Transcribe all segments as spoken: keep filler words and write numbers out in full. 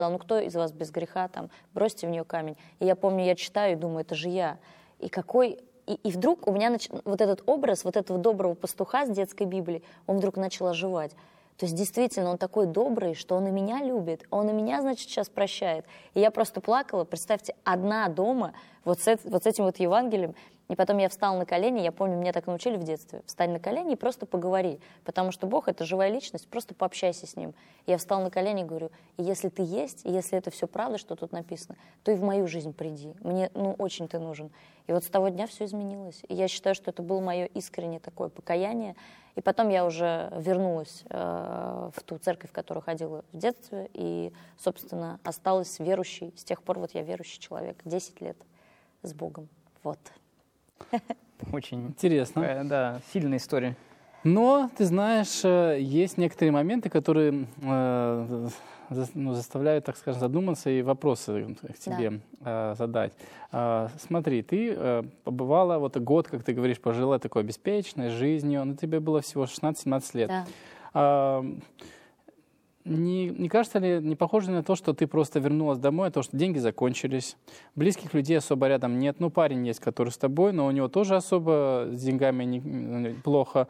ну кто из вас без греха, там, бросьте в нее камень. И я помню, я читаю и думаю, это же я. И какой... И, и вдруг у меня нач... вот этот образ вот этого доброго пастуха с детской Библии, он вдруг начал оживать. То есть действительно он такой добрый, что он и меня любит, он и меня, значит, сейчас прощает. И я просто плакала, представьте, одна дома вот с, вот с этим вот Евангелием. И потом я встала на колени, я помню, меня так научили в детстве. Встань на колени и просто поговори, потому что Бог — это живая личность, просто пообщайся с Ним. Я встала на колени и говорю, и если ты есть, и если это все правда, что тут написано, то и в мою жизнь приди. Мне, ну, очень ты нужен. И вот с того дня все изменилось. И я считаю, что это было мое искреннее такое покаяние. И потом я уже вернулась э, в ту церковь, в которую ходила в детстве, и, собственно, осталась верующей. С тех пор вот я верующий человек. Десять лет с Богом. Вот. Очень интересно. Такая, да, сильная история. Но, ты знаешь, есть некоторые моменты, которые э, за, ну, заставляют, так скажем, задуматься и вопросы к тебе да. э, задать. Э, смотри, ты э, побывала вот год, как ты говоришь, пожила такой обеспеченной жизнью, но тебе было всего шестнадцать-семнадцать лет. Да. Э, Не, не кажется ли, не похоже на то, что ты просто вернулась домой, а то, что деньги закончились, близких людей особо рядом нет, ну, парень есть, который с тобой, но у него тоже особо с деньгами не, плохо.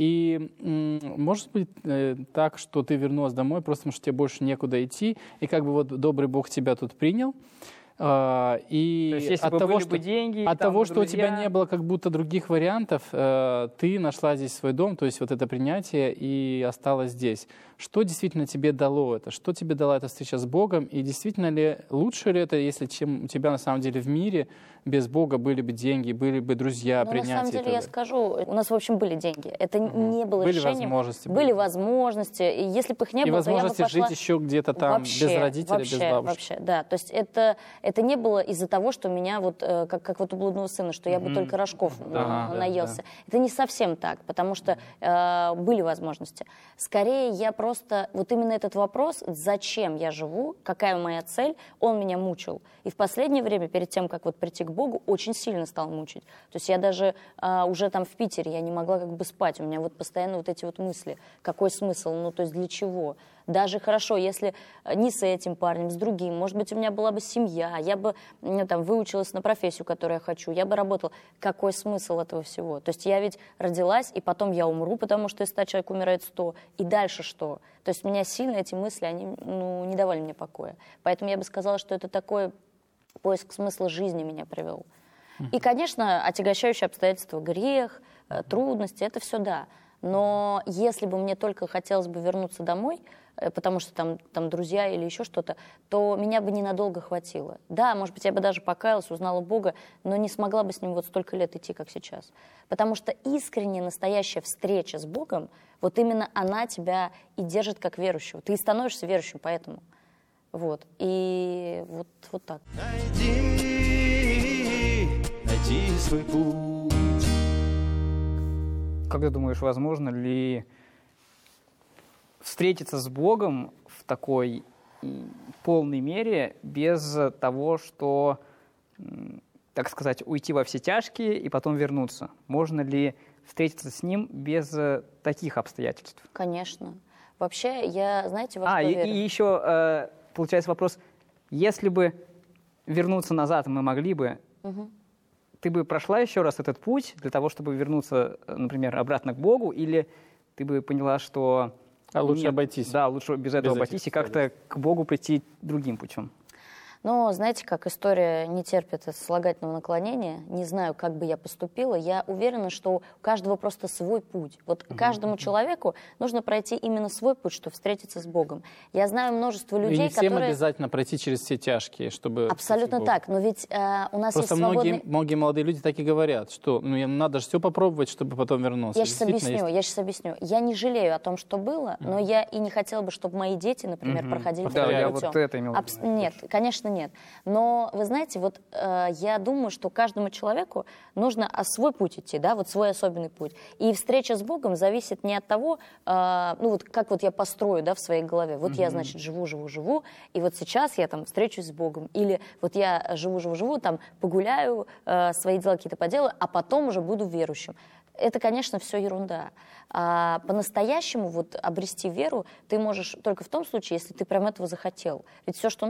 И м, может быть э, так, что ты вернулась домой, просто потому что тебе больше некуда идти, и как бы вот добрый Бог тебя тут принял. Uh, и То есть, если от бы того, были что, бы деньги, от там, того, что друзья... у тебя не было как будто других вариантов, uh, ты нашла здесь свой дом, то есть вот это принятие, и осталась здесь. Что действительно тебе дало это? Что тебе дала эта встреча с Богом? И действительно ли лучше ли это, если чем у тебя на самом деле в мире без Бога были бы деньги, были бы друзья, ну, принятие? На самом деле я скажу, у нас в общем были деньги. Это угу. не было были решением. Возможности, были были возможности. И если бы их не и было, возможности то я бы пошла... жить еще где-то там вообще, без родителей, вообще, без бабушки. Вообще, да. То есть это, это не было из-за того, что меня вот, как, как вот у блудного сына, что я бы mm-hmm. только рожков да, наелся. Да, да. Это не совсем так, потому что э, были возможности. Скорее я просто, вот именно этот вопрос, зачем я живу, какая моя цель, он меня мучил. И в последнее время, перед тем, как вот прийти к Богу, очень сильно стал мучить. То есть я даже э, уже там в Питере, я не могла как бы спать, у меня вот постоянно вот эти вот мысли, какой смысл, ну то есть для чего? Даже хорошо, если не с этим парнем, с другим, может быть, у меня была бы семья, я бы ну, там, выучилась на профессию, которую я хочу, я бы работала. Какой смысл этого всего? То есть я ведь родилась, и потом я умру, потому что из ста человек умирает сто, и дальше что? То есть меня сильно эти мысли, они ну, не давали мне покоя. Поэтому я бы сказала, что это такой поиск смысла жизни меня привел. И, конечно, отягощающие обстоятельства, грех, трудности, это все да. Но если бы мне только хотелось бы вернуться домой, потому что там, там друзья или еще что-то, то меня бы ненадолго хватило. Да, может быть, я бы даже покаялась, узнала Бога, но не смогла бы с ним вот столько лет идти, как сейчас. Потому что искренняя, настоящая встреча с Богом, вот именно она тебя и держит как верующего. Ты и становишься верующим поэтому. Вот. И вот, вот так. Найди, найди свой путь. Как ты думаешь, возможно ли встретиться с Богом в такой полной мере без того, что, так сказать, уйти во все тяжкие и потом вернуться? Можно ли встретиться с Ним без таких обстоятельств? Конечно. Вообще, я, знаете, во а, что и, верю? и еще получается вопрос, если бы вернуться назад мы могли бы, угу. ты бы прошла еще раз этот путь для того, чтобы вернуться, например, обратно к Богу, или ты бы поняла, что... А лучше нет, обойтись. Да, лучше без этого без обойтись и как-то к Богу прийти другим путем. Но, знаете, как история не терпит слагательного наклонения, не знаю, как бы я поступила, я уверена, что у каждого просто свой путь. Вот uh-huh. каждому человеку нужно пройти именно свой путь, чтобы встретиться с Богом. Я знаю множество людей, которые... И не всем которые... обязательно пройти через все тяжкие, чтобы... Абсолютно так, но ведь э, у нас Просто есть свободный... многие, многие молодые люди так и говорят, что ну, им надо же все попробовать, чтобы потом вернуться. Я сейчас объясню, есть... я сейчас объясню. Я не жалею о том, что было, uh-huh. но я и не хотела бы, чтобы мои дети, например, uh-huh. проходили да, таким я путем. Вот это имела Абс... Нет, конечно, нет. Но вы знаете, вот э, я думаю, что каждому человеку нужно свой путь идти, да, вот свой особенный путь. И встреча с Богом зависит не от того, э, ну вот как вот я построю, да, в своей голове. Вот mm-hmm. я, значит, живу, живу, живу, и вот сейчас я там встречусь с Богом. Или вот я живу, живу, живу, там погуляю, э, свои дела какие-то поделаю, а потом уже буду верующим. Это, конечно, все ерунда. А по-настоящему вот обрести веру ты можешь только в том случае, если ты прям этого захотел. Ведь все, что